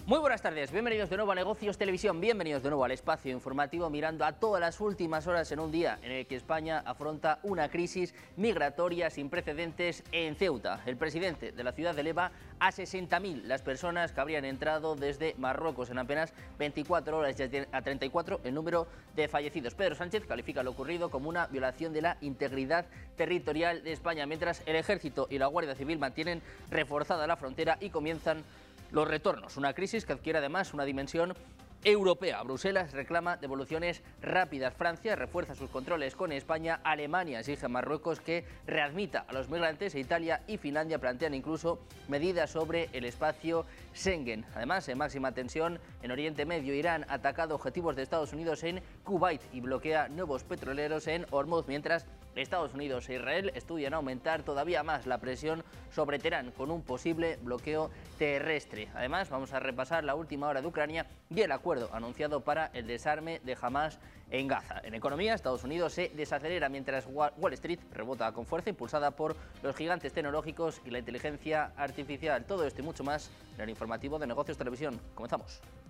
Muy buenas tardes, bienvenidos de nuevo a Negocios Televisión, bienvenidos de nuevo al espacio informativo mirando a todas las últimas horas en un día en el que España afronta una crisis migratoria sin precedentes en Ceuta. El presidente de la ciudad eleva a 60.000 las personas que habrían entrado desde Marruecos en apenas 24 horas y a 34 el número de fallecidos. Pedro Sánchez califica lo ocurrido como una violación de la integridad territorial de España, mientras el Ejército y la Guardia Civil mantienen reforzada la frontera y comienzan los retornos, una crisis que adquiere además una dimensión europea. Bruselas reclama devoluciones rápidas. Francia refuerza sus controles con España. Alemania exige a Marruecos que readmita a los migrantes. Italia y Finlandia plantean incluso medidas sobre el espacio Schengen. Además, en máxima tensión en Oriente Medio, Irán ha atacado objetivos de Estados Unidos en Kuwait y bloquea nuevos petroleros en Hormuz, mientras Estados Unidos e Israel estudian aumentar todavía más la presión sobre Teherán con un posible bloqueo terrestre. Además, vamos a repasar la última hora de Ucrania y el acuerdo anunciado para el desarme de Hamás en Gaza. En economía, Estados Unidos se desacelera mientras Wall Street rebota con fuerza, impulsada por los gigantes tecnológicos y la inteligencia artificial. Todo esto y mucho más en el informativo de Negocios Televisión. Comenzamos.